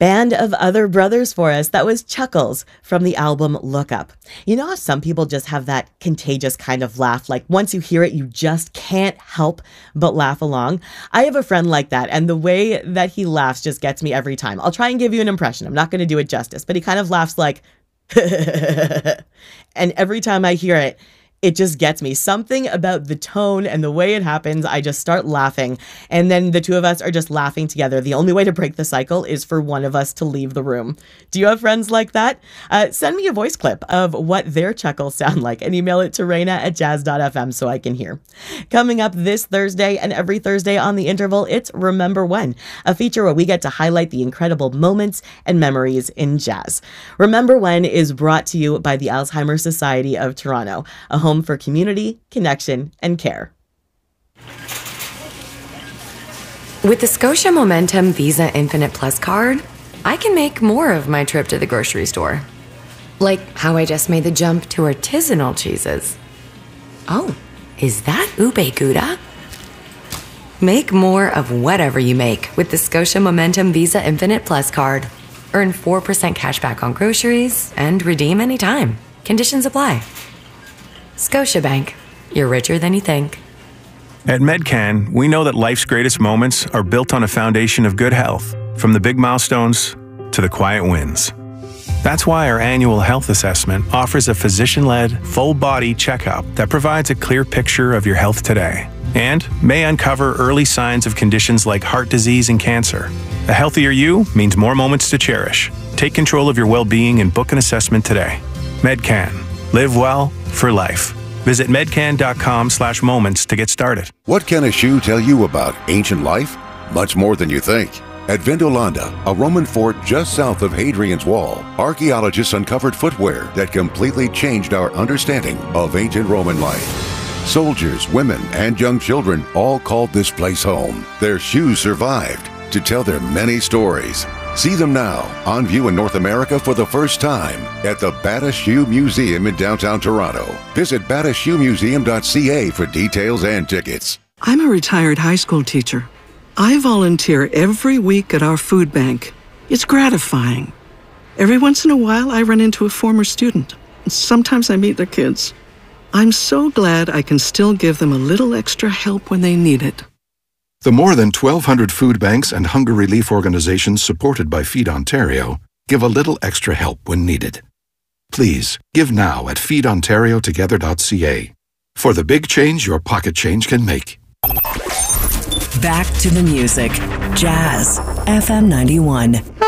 Band of Other Brothers for us. That was Chuckles from the album Look Up. You know how some people just have that contagious kind of laugh, like once you hear it, you just can't help but laugh along? I have a friend like that, and the way that he laughs just gets me every time. I'll try and give you an impression. I'm not going to do it justice, but he kind of laughs like, and every time I hear it, it just gets me. Something about the tone and the way it happens, I just start laughing. And then the two of us are just laughing together. The only way to break the cycle is for one of us to leave the room. Do you have friends like that? Send me a voice clip of what their chuckles sound like and email it to Reina@jazz.fm so I can hear. Coming up this Thursday and every Thursday on The Interval, it's Remember When, a feature where we get to highlight the incredible moments and memories in jazz. Remember When is brought to you by the Alzheimer's Society of Toronto, a home for community, connection, and care. With the Scotia Momentum Visa Infinite Plus card, I can make more of my trip to the grocery store. Like how I just made the jump to artisanal cheeses. Oh, is that ube gouda? Make more of whatever you make with the Scotia Momentum Visa Infinite Plus card. Earn 4% cash back on groceries and redeem anytime. Conditions apply. Scotiabank. You're richer than you think. At Medcan, we know that life's greatest moments are built on a foundation of good health, from the big milestones to the quiet wins. That's why our annual health assessment offers a physician-led, full-body checkup that provides a clear picture of your health today and may uncover early signs of conditions like heart disease and cancer. A healthier you means more moments to cherish. Take control of your well-being and book an assessment today. Medcan. Live well for life. Visit medcan.com/moments to get started. What can a shoe tell you about ancient life? Much more than you think. At Vindolanda, a Roman fort just south of Hadrian's Wall, archaeologists uncovered footwear that completely changed our understanding of ancient Roman life. Soldiers, women, and young children all called this place home. Their shoes survived to tell their many stories. See them now, on view in North America for the first time at the Bata Shoe Museum in downtown Toronto. Visit batashoemuseum.ca for details and tickets. I'm a retired high school teacher. I volunteer every week at our food bank. It's gratifying. Every once in a while, I run into a former student. Sometimes I meet their kids. I'm so glad I can still give them a little extra help when they need it. The more than 1,200 food banks and hunger relief organizations supported by Feed Ontario give a little extra help when needed. Please, give now at feedontariotogether.ca for the big change your pocket change can make. Back to the music. Jazz FM 91.